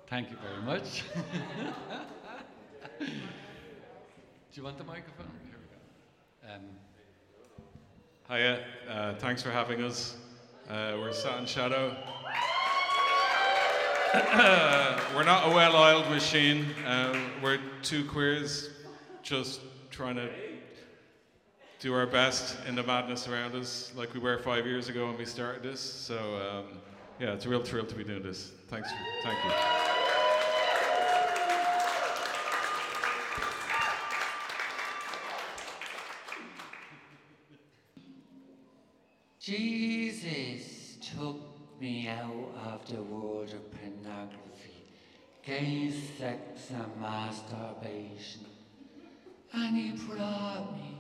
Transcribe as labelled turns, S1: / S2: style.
S1: Thank you very much. Do you want the microphone? Here we go.
S2: Hiya, thanks for having us. We're Sat in Shadow. We're not a well-oiled machine. We're two queers just trying to do our best in the madness around us, like we were 5 years ago when we started this. So yeah, it's a real thrill to be doing this. Thank you.
S3: Jesus took me out of the world of pornography, gay sex and masturbation, and he brought me